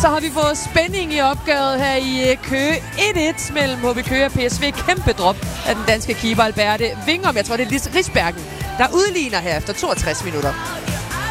Så har vi fået spænding i opgøret her i Køge. 1-1 mellem HB Køge og PSV. Kæmpe drop af den danske keeper Alberte Vingom. Jeg tror, det er Risbergen, der udligner her efter 62 minutter.